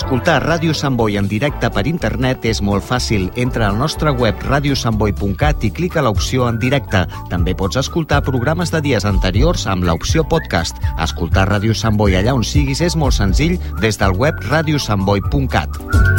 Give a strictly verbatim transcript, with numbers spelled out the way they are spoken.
Escoltar Ràdio Sant Boi en directe per internet és molt fàcil. Entra al nostre web radio sant boi punt cat i clica l'opció en directe. També pots escoltar programes de dies anteriors amb l'opció podcast. Escoltar Ràdio Sant Boi allà on siguis és molt senzill des del web radio sant boi punt cat.